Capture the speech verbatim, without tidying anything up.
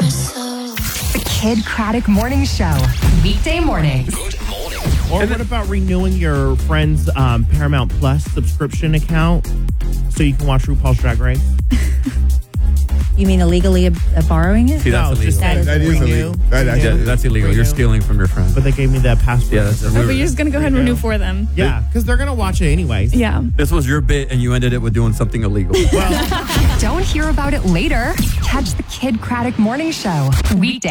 The Kid Craddock Morning Show. Weekday mornings. Or what about renewing your friend's um, Paramount Plus subscription account so you can watch RuPaul's Drag Race? You mean illegally uh, borrowing it? See, that's No, illegal. just That is That is renew. illegal. That Yeah, actually, that's illegal. You're stealing from your friend. But they gave me the password. Yeah, that's a Oh, but weird- you're just going to go ahead and renew for them. Yeah, because they're going to watch it anyways. Yeah. This was your bit, and you ended it with doing something illegal. Don't hear about it later. Catch the Kid Craddock Morning Show. Weekday.